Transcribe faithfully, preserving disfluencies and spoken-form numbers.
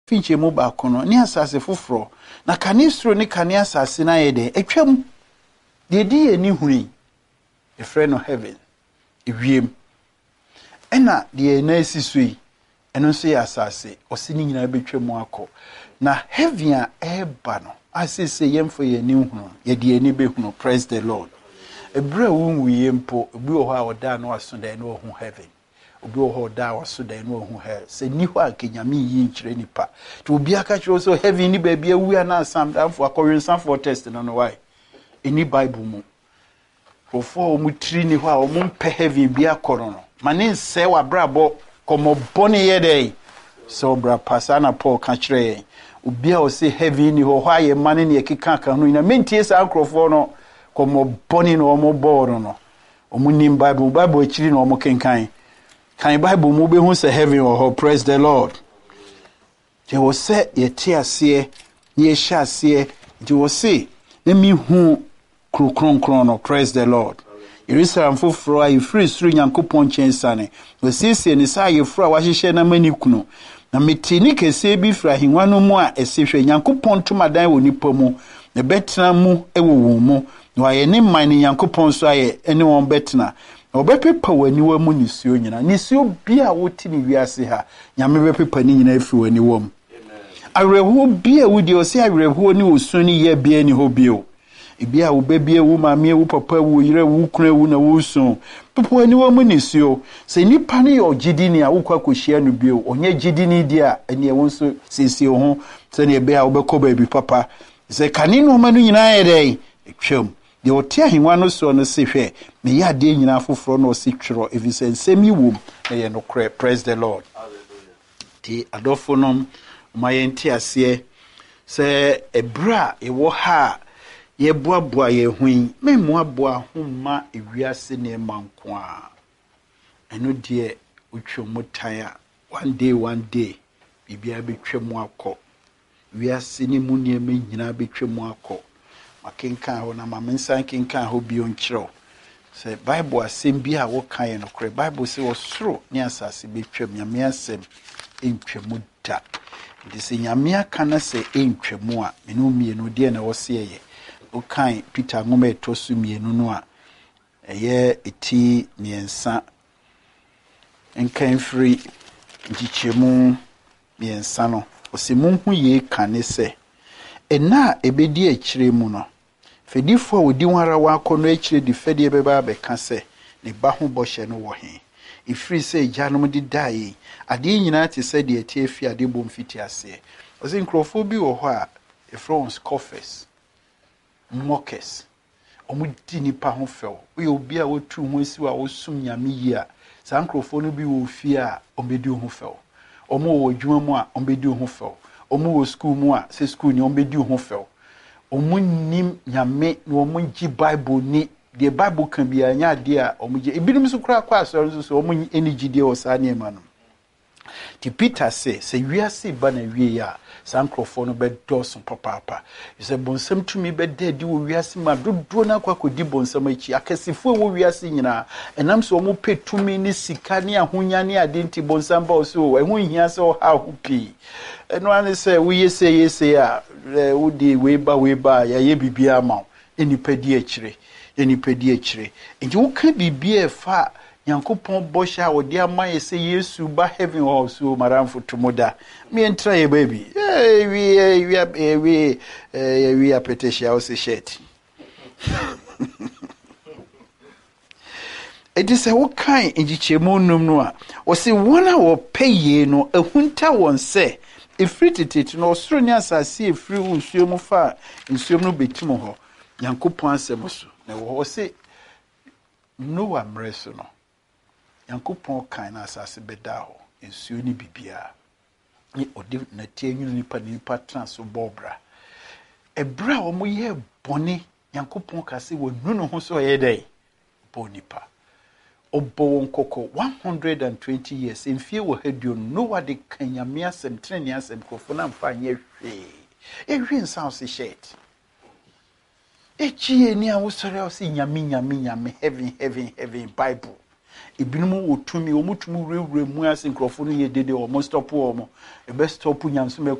finche mu ba kono ni asase foforo na kanistro ni kane asase na ye de etwam de di ye ni huni e friend of heaven ewiem ena de na esisui eno so ya asase osini nyina betwam akọ na heaven a eba no asese yemfo ye ni hunu ye de ni behunu. Praise the Lord. Ebra won wiye mpo obi wo ha oda no aso da no hu heaven obi wo ha oda waso da no hu hell se ni ho akanyame yi nkire nipa to obi aka kire so heaven ni ba bia wu na asam danfo akọwensan for test no no why any bible mu profo mu tri ni ho a omu mpe heaven bia koro no mane nse wa brabo komo boni ye dey so bra pasana Paul ka kire obi a o se heaven ni ho ho aye mane ne ekeka ka no ina mentie sa akrofo no komo boni no omo boro no omu nim bible bible akiri no omo kenkan kan bible mu be hu se heaven or praise the Lord. Je wo se ye tie ase ye hya ase je wo se na mi hu krokronkron no praise the Lord. Jerusalem foforo ayi free suru Nyankopon chensane we sisi ni sa ye fura wa hyehyɛ na mani kuno na metini kese bi fra hinwa no mu a esehwe Nyankopon tomadan wɔ nipa mu na betena mu ewo wo mu na ye ne man ni Nyankopon so aye ene won betena obepepa wani wa mu nisuo nyina nisuo bia woti ni wiase ha nyame bepepa ni nyina afi wani wom awerɛho bia wudi o se awerɛho ni osu ni ye bia ni ho bio bia wo bebia wo maame wo papa wo yire wo kura wo na wo so pepa wani wa mu nisuo se nipa ne yo gidi ni a wo kwa kohyia no bio onye gidi ni dia ene e wonso sisi ho se ne bia wo bekɔ ba bi papa se kane no ma no nyina ye dai twam de otia hinwa no so no se hwe me ya de nyina foforo no se twero evisense mi wom na ye no kre. Praise the Lord. Hallelujah. Ti adofonom mayenti ase se ebra ewo ha ye boaboa ye hwin me moaboa homma ewiase ne manko a eno de otwomotan a one day one day bibia betwam akọ wiase ne mu ne me nyina betwam akọ makenkan ho na mamensan kenkan ho bio nkyerɛw sɛ bible asɛm bi a wo kan no kore bible sɛ osoro ne asase betwam nyame asɛm entwamu da de sɛ nyame aka na sɛ entwamu a menu mienu de na wo se ye wo kan Peter ngoma etosu mienu no a ɛyɛ eti miensa enkan free ntikyemu miensa no osimu hu ye kan ne sɛ ena ebedi akire mu no fedifo a wodi wara wa akɔno akire di fedie beba abɛka sɛ ne ba ho bɔhyɛ no wɔ he ifiri sɛ gyanom di dai ade nyina te sɛ de atie fi ade bom fiti ase ɔsɛ nkrofo bi wɔ hɔ a efrons coffers mockers ɔmo di nipa ho fɛw wo yɛ obi a wotu ho asi wa wosum nyame yi a saa nkrofo no bi wɔ fie a ɔmbɛdi ho fɛw ɔmo wɔ adwuma mu a ɔmbɛdi ho fɛw omu wo school mu a se school ni ombedi ho fel omu nim nyame na omu gi bible ni the bible kan bia nya de a omu gi ebinim so kura kwa asɔre so so omu eni gide o sa ne ma no ti Peter say se wiase ba na wie ya sankrofo no be dosun papa se bonsam tumi be dedi wo wiase ma dodo na kwa kodi bonsam achi akasifo wo wiase nyina enam so omu petumi ni sika ni ahonya ni adenti bonsam ba so ehun hia se o ha hopi eno ane se wo yese yese a wo di we ba we ba ya ye bibia ma enipa di akire enipa di akire nti wo ka bibia fa Nyankopon bosha odi amaye se Yesu ba heaven ho so maramfo tomoda me entra ye baby eh we we we eh we apeteshia o se shirt it is a what kind enjichemu num no a o se wona wo peye no ehunta won se efritititi no osoro ni asase efri unsuo mu fa nsuo no betimo ho Nyankopon asem so na wo se Noah mreso no Yankopon kan na asase beda ho ensuo ni bibia ni ode na tie nwunu nipa nipa transo bobra ebra wo mo ye bone Yankopon ka se wo nunu ho so ye dai bonipa obo wonkoko one hundred twenty years enfie wo haduo no de kanyame asem treni asem kofo na mfa nye hwe ehwe nsan se shirt echi eni a wo sore o se nyame nyame nyame heaven heaven heaven bible Ibinum wo tumi wo mutumu rewre mu ase nkrofo no ye dede o mo stop wo mo e be stop nyamso